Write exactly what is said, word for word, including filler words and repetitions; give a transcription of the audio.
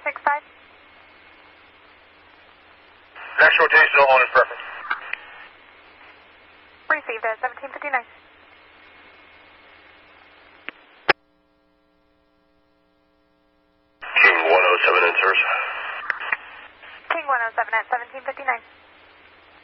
six five. Next rotational on is preference. Received at seventeen fifty-nine. King one oh seven enters. King one oh seven at seventeen fifty-nine.